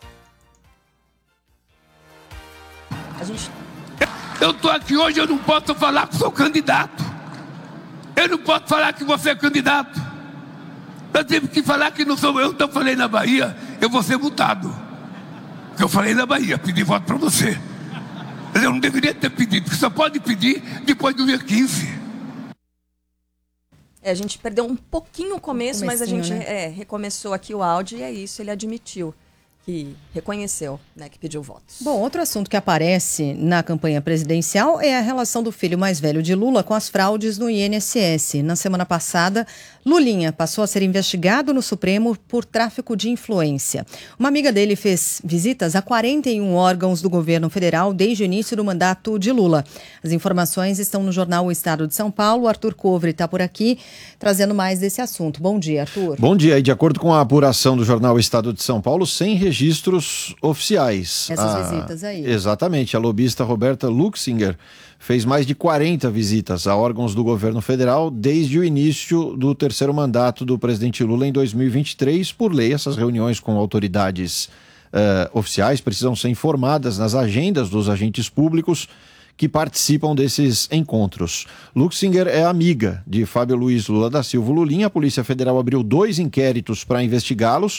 A gente... Eu estou aqui hoje, eu não posso falar que sou candidato. Eu não posso falar que você é candidato. Eu tive que falar que não sou eu. Então eu falei na Bahia, eu vou ser multado. Eu falei na Bahia, pedi voto para você. Eu não deveria ter pedido, porque só pode pedir depois do dia quinze. É, a gente perdeu um pouquinho o começo, um mas a gente né? é, recomeçou aqui o áudio e é isso, ele admitiu que reconheceu, né, que pediu votos. Bom, outro assunto que aparece na campanha presidencial é a relação do filho mais velho de Lula com as fraudes no I N S S. Na semana passada, Lulinha passou a ser investigado no Supremo por tráfico de influência. Uma amiga dele fez visitas a quarenta e um órgãos do governo federal desde o início do mandato de Lula. As informações estão no jornal O Estado de São Paulo. O Arthur Covre está por aqui trazendo mais desse assunto. Bom dia, Arthur. Bom dia. E de acordo com a apuração do jornal O Estado de São Paulo, sem registros oficiais. Essas a... visitas aí. Exatamente. A lobista Roberta Luxinger fez mais de quarenta visitas a órgãos do governo federal desde o início do terceiro mandato do presidente Lula em dois mil e vinte e três. Por lei, essas reuniões com autoridades uh, oficiais precisam ser informadas nas agendas dos agentes públicos que participam desses encontros. Luxinger é amiga de Fábio Luiz Lula da Silva Lulinha. A Polícia Federal abriu dois inquéritos para investigá-los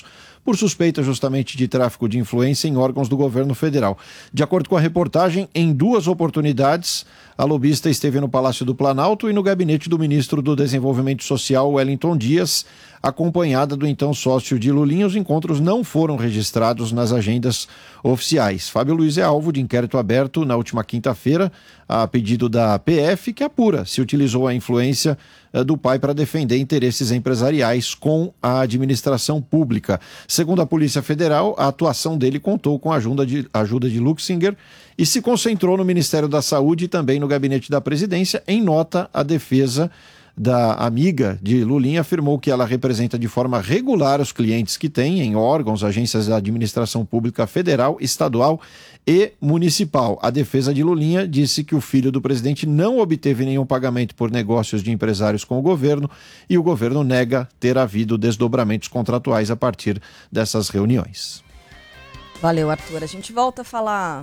por suspeita justamente de tráfico de influência em órgãos do governo federal. De acordo com a reportagem, em duas oportunidades, a lobista esteve no Palácio do Planalto e no gabinete do ministro do Desenvolvimento Social, Wellington Dias, acompanhada do então sócio de Lulinha. Os encontros não foram registrados nas agendas oficiais. Fábio Luiz é alvo de inquérito aberto na última quinta-feira, a pedido da P F, que apura se utilizou a influência do pai para defender interesses empresariais com a administração pública. Segundo a Polícia Federal, a atuação dele contou com a ajuda de, ajuda de Luxinger e se concentrou no Ministério da Saúde e também no gabinete da presidência. Em nota, a defesa da amiga de Lulinha afirmou que ela representa de forma regular os clientes que tem em órgãos, agências da administração pública federal, estadual e municipal. A defesa de Lulinha disse que o filho do presidente não obteve nenhum pagamento por negócios de empresários com o governo e o governo nega ter havido desdobramentos contratuais a partir dessas reuniões. Valeu, Arthur. A gente volta a falar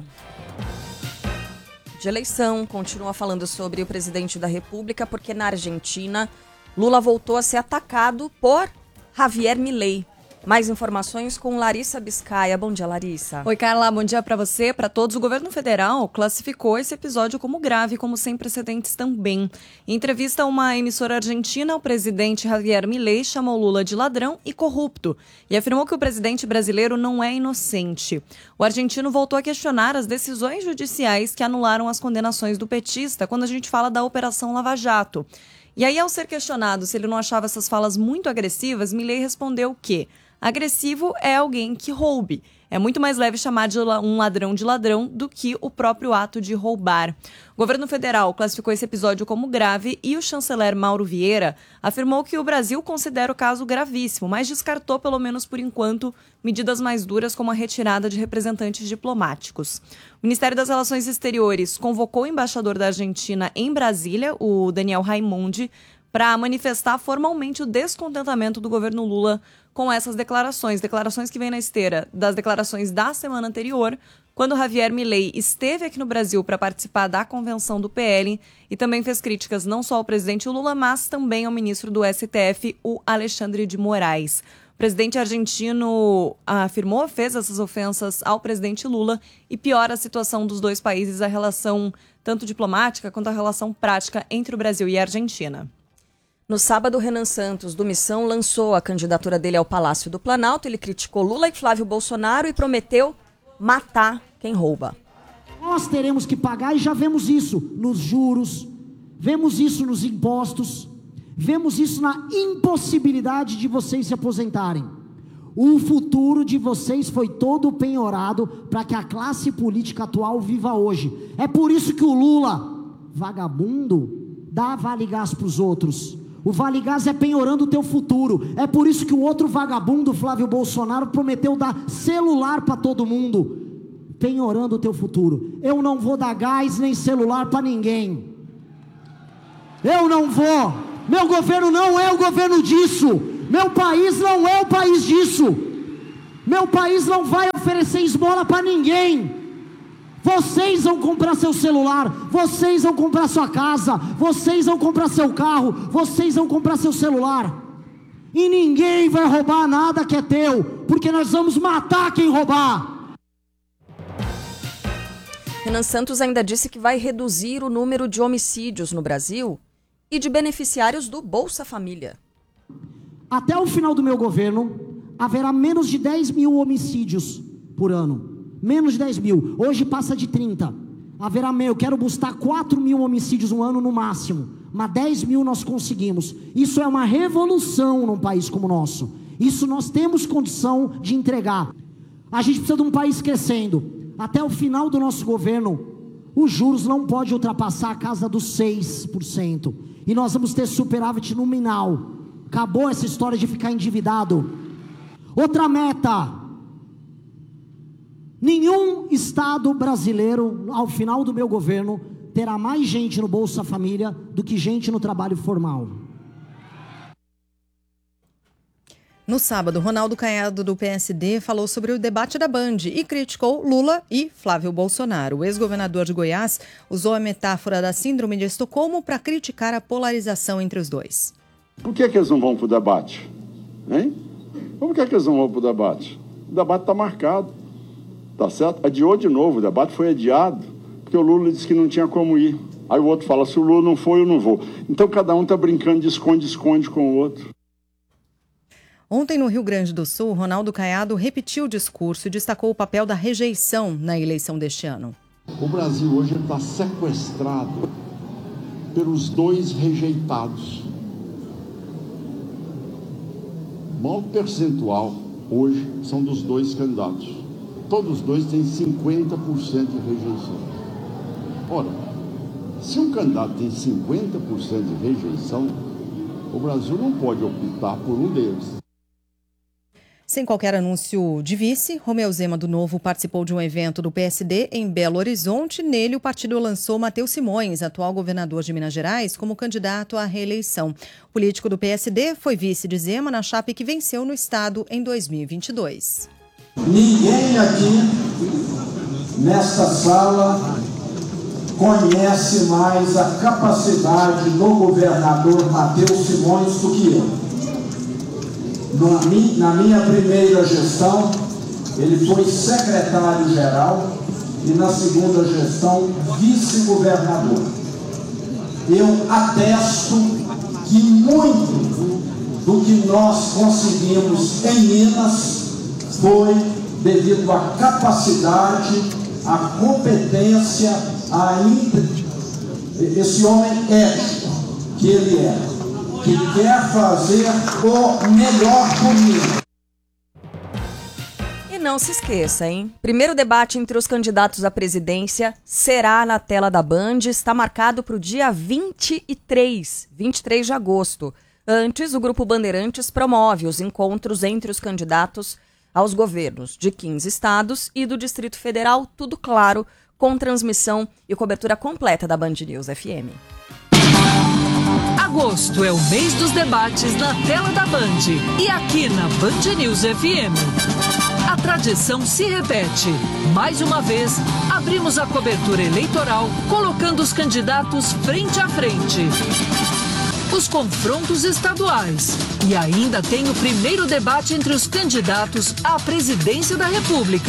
de eleição, continua falando sobre o presidente da República, porque na Argentina, Lula voltou a ser atacado por Javier Milei. Mais informações com Larissa Biscaia. Bom dia, Larissa. Oi, Carla. Bom dia para você, para todos. O governo federal classificou esse episódio como grave, como sem precedentes também. Em entrevista a uma emissora argentina, o presidente Javier Milei chamou Lula de ladrão e corrupto e afirmou que o presidente brasileiro não é inocente. O argentino voltou a questionar as decisões judiciais que anularam as condenações do petista quando a gente fala da Operação Lava Jato. E aí, ao ser questionado se ele não achava essas falas muito agressivas, Milei respondeu que agressivo é alguém que roube. É muito mais leve chamar de um ladrão de ladrão do que o próprio ato de roubar. O governo federal classificou esse episódio como grave e o chanceler Mauro Vieira afirmou que o Brasil considera o caso gravíssimo, mas descartou, pelo menos por enquanto, medidas mais duras como a retirada de representantes diplomáticos. O Ministério das Relações Exteriores convocou o embaixador da Argentina em Brasília, o Daniel Raimondi, para manifestar formalmente o descontentamento do governo Lula com essas declarações. Declarações que vêm na esteira das declarações da semana anterior, quando Javier Milei esteve aqui no Brasil para participar da convenção do P L e também fez críticas não só ao presidente Lula, mas também ao ministro do S T F, o Alexandre de Moraes. O presidente argentino afirmou, fez essas ofensas ao presidente Lula e piora a situação dos dois países, a relação tanto diplomática quanto a relação prática entre o Brasil e a Argentina. No sábado, Renan Santos, do Missão, lançou a candidatura dele ao Palácio do Planalto. Ele criticou Lula e Flávio Bolsonaro e prometeu matar quem rouba. Nós teremos que pagar, e já vemos isso nos juros, vemos isso nos impostos, vemos isso na impossibilidade de vocês se aposentarem. O futuro de vocês foi todo penhorado para que a classe política atual viva hoje. É por isso que o Lula, vagabundo, dá vale gás para os outros. O Vale Gás é penhorando o teu futuro. É por isso que o outro vagabundo, Flávio Bolsonaro, prometeu dar celular para todo mundo, penhorando o teu futuro. Eu não vou dar gás nem celular para ninguém. Eu não vou. Meu governo não é o governo disso. Meu país não é o país disso. Meu país não vai oferecer esmola para ninguém. Vocês vão comprar seu celular, vocês vão comprar sua casa, vocês vão comprar seu carro, vocês vão comprar seu celular. E ninguém vai roubar nada que é teu, porque nós vamos matar quem roubar. Renan Santos ainda disse que vai reduzir o número de homicídios no Brasil e de beneficiários do Bolsa Família. Até o final do meu governo, haverá menos de dez mil homicídios por ano. Menos de dez mil, hoje passa de trinta. Haverá, eu quero buscar quatro mil homicídios no ano no máximo, mas dez mil nós conseguimos. Isso é uma revolução num país como o nosso. Isso nós temos condição de entregar. A gente precisa de um país crescendo. Até o final do nosso governo, os juros não podem ultrapassar a casa dos seis por cento. E nós vamos ter superávit nominal. Acabou essa história de ficar endividado. Outra meta: nenhum estado brasileiro, ao final do meu governo, terá mais gente no Bolsa Família do que gente no trabalho formal. No sábado, Ronaldo Caiado, do P S D, falou sobre o debate da Band e criticou Lula e Flávio Bolsonaro. O ex-governador de Goiás usou a metáfora da síndrome de Estocolmo para criticar a polarização entre os dois. Por que, que eles não vão para o debate? Hein? Como que é que eles não vão para o debate? O debate está marcado, tá certo? Adiou de novo, o debate foi adiado, porque o Lula disse que não tinha como ir. Aí o outro fala, se o Lula não foi, eu não vou. Então cada um está brincando de esconde-esconde com o outro. Ontem, no Rio Grande do Sul, Ronaldo Caiado repetiu o discurso e destacou o papel da rejeição na eleição deste ano. O Brasil hoje está sequestrado pelos dois rejeitados. O maior percentual hoje são dos dois candidatos. Todos os dois têm cinquenta por cento de rejeição. Ora, se um candidato tem cinquenta por cento de rejeição, o Brasil não pode optar por um deles. Sem qualquer anúncio de vice, Romeu Zema do Novo participou de um evento do P S D em Belo Horizonte. Nele, o partido lançou Matheus Simões, atual governador de Minas Gerais, como candidato à reeleição. O político do P S D foi vice de Zema na chapa que venceu no estado em dois mil e vinte e dois. Ninguém aqui nesta sala conhece mais a capacidade do governador Matheus Simões do que eu. Na minha primeira gestão, ele foi secretário-geral e na segunda gestão, vice-governador. Eu atesto que muito do que nós conseguimos em Minas foi devido à capacidade, à competência, à esse homem ético que ele é, que quer fazer o melhor comigo. E não se esqueça, hein? Primeiro debate entre os candidatos à presidência será na tela da Band. Está marcado para o dia vinte e três, vinte e três de agosto. Antes, o Grupo Bandeirantes promove os encontros entre os candidatos aos governos de quinze estados e do Distrito Federal, tudo claro, com transmissão e cobertura completa da Band News F M. Agosto é o mês dos debates na tela da Band e aqui na Band News F M. A tradição se repete. Mais uma vez, abrimos a cobertura eleitoral colocando os candidatos frente a frente. Os confrontos estaduais. E ainda tem o primeiro debate entre os candidatos à presidência da República.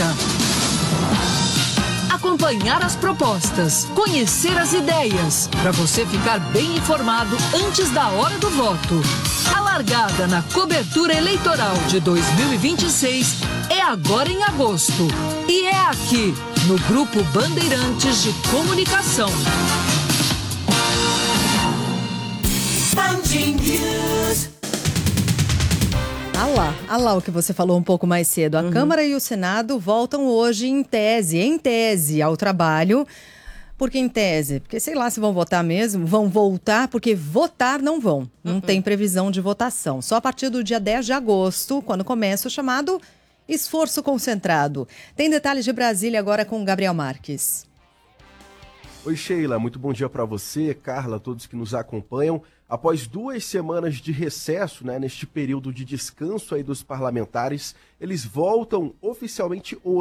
Acompanhar as propostas, conhecer as ideias, para você ficar bem informado antes da hora do voto. A largada na cobertura eleitoral de dois mil e vinte e seis é agora em agosto. E é aqui, no Grupo Bandeirantes de Comunicação. Ah lá, ah lá o que você falou um pouco mais cedo. A uhum. Câmara e o Senado voltam hoje em tese, em tese, ao trabalho. Por que em tese? Porque sei lá se vão votar mesmo, vão voltar, porque votar não vão. Não uhum. tem previsão de votação. Só a partir do dia dez de agosto, quando começa o chamado esforço concentrado. Tem detalhes de Brasília agora com Gabriel Marques. Oi, Sheila, muito bom dia para você, Carla, todos que nos acompanham. Após duas semanas de recesso, né, neste período de descanso aí dos parlamentares, eles voltam oficialmente hoje.